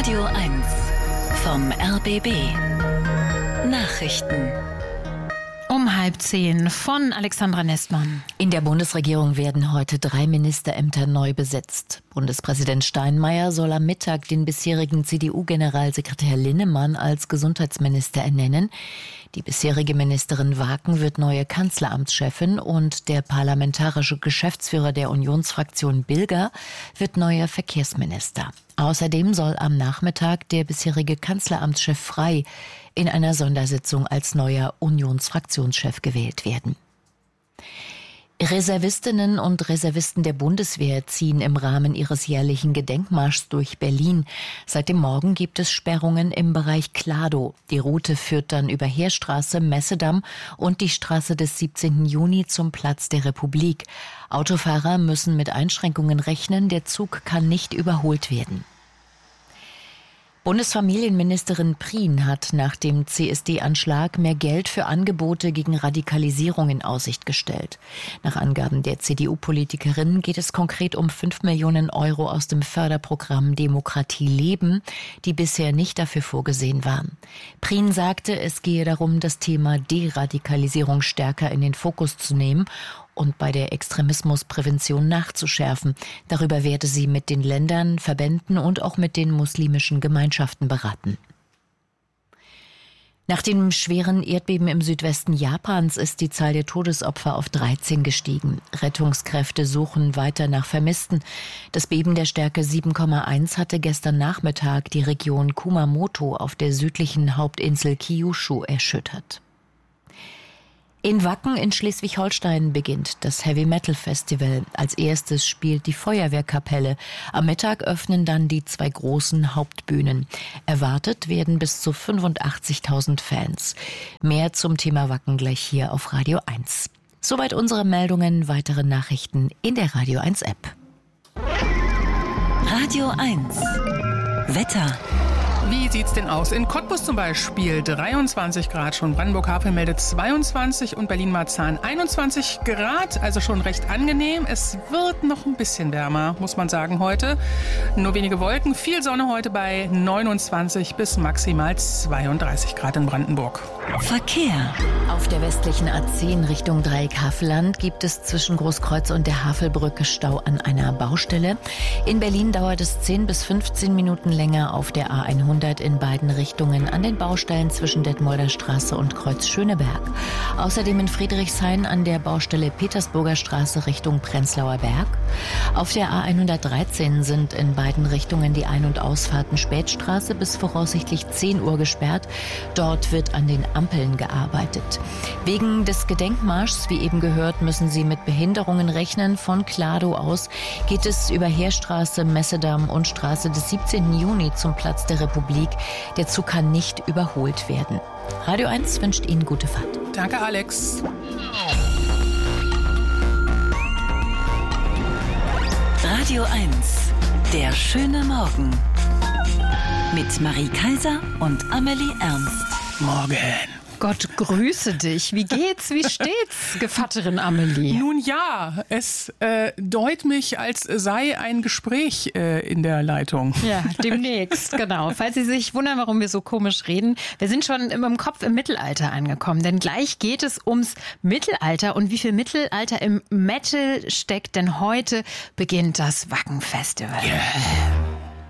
Radio 1 vom RBB Nachrichten. Um 9:30 von Alexandra Nestmann. In der Bundesregierung werden heute 3 Ministerämter neu besetzt. Bundespräsident Steinmeier soll am Mittag den bisherigen CDU-Generalsekretär Linnemann als Gesundheitsminister ernennen. Die bisherige Ministerin Waken wird neue Kanzleramtschefin und der parlamentarische Geschäftsführer der Unionsfraktion Bilger wird neuer Verkehrsminister. Außerdem soll am Nachmittag der bisherige Kanzleramtschef Frey in einer Sondersitzung als neuer Unionsfraktionschef gewählt werden. Reservistinnen und Reservisten der Bundeswehr ziehen im Rahmen ihres jährlichen Gedenkmarschs durch Berlin. Seit dem Morgen gibt es Sperrungen im Bereich Kladow. Die Route führt dann über Heerstraße, Messedamm und die Straße des 17. Juni zum Platz der Republik. Autofahrer müssen mit Einschränkungen rechnen, der Zug kann nicht überholt werden. Bundesfamilienministerin Prien hat nach dem CSD-Anschlag mehr Geld für Angebote gegen Radikalisierung in Aussicht gestellt. Nach Angaben der CDU-Politikerin geht es konkret um 5 Millionen Euro aus dem Förderprogramm Demokratie leben, die bisher nicht dafür vorgesehen waren. Prien sagte, es gehe darum, das Thema Deradikalisierung stärker in den Fokus zu nehmen und bei der Extremismusprävention nachzuschärfen. Darüber werde sie mit den Ländern, Verbänden und auch mit den muslimischen Gemeinschaften beraten. Nach dem schweren Erdbeben im Südwesten Japans ist die Zahl der Todesopfer auf 13 gestiegen. Rettungskräfte suchen weiter nach Vermissten. Das Beben der Stärke 7,1 hatte gestern Nachmittag die Region Kumamoto auf der südlichen Hauptinsel Kyushu erschüttert. In Wacken in Schleswig-Holstein beginnt das Heavy Metal Festival. Als erstes spielt die Feuerwehrkapelle. Am Mittag öffnen dann die 2 großen Hauptbühnen. Erwartet werden bis zu 85.000 Fans. Mehr zum Thema Wacken gleich hier auf Radio 1. Soweit unsere Meldungen. Weitere Nachrichten in der Radio 1 App. Radio 1 Wetter. Wie sieht's denn aus? In Cottbus zum Beispiel 23 Grad schon. Brandenburg-Havel meldet 22 und Berlin-Marzahn 21 Grad. Also schon recht angenehm. Es wird noch ein bisschen wärmer, muss man sagen, heute. Nur wenige Wolken. Viel Sonne heute bei 29 bis maximal 32 Grad in Brandenburg. Verkehr. Auf der westlichen A10 Richtung Dreieck Havelland gibt es zwischen Großkreuz und der Havelbrücke Stau an einer Baustelle. In Berlin dauert es 10 bis 15 Minuten länger auf der A100 in beiden Richtungen an den Baustellen zwischen Detmolder Straße und Kreuz Schöneberg. Außerdem in Friedrichshain an der Baustelle Petersburger Straße Richtung Prenzlauer Berg. Auf der A113 sind in beiden Richtungen die Ein- und Ausfahrten Spätstraße bis voraussichtlich 10 Uhr gesperrt. Dort wird an den Ampeln gearbeitet. Wegen des Gedenkmarschs, wie eben gehört, müssen Sie mit Behinderungen rechnen. Von Kladow aus geht es über Heerstraße, Messedamm und Straße des 17. Juni zum Platz der Republik. Der Zug kann nicht überholt werden. Radio 1 wünscht Ihnen gute Fahrt. Danke, Alex. Radio 1 Der schöne Morgen. Mit Marie Kaiser und Amelie Ernst. Morgen. Gott grüße dich. Wie geht's? Wie steht's, Gevatterin Amelie? Nun ja, es deut mich, als sei ein Gespräch in der Leitung. Ja, demnächst, genau. Falls Sie sich wundern, warum wir so komisch reden, wir sind schon im Kopf im Mittelalter angekommen, denn gleich geht es ums Mittelalter und wie viel Mittelalter im Metal steckt, denn heute beginnt das Wacken-Festival. Yeah.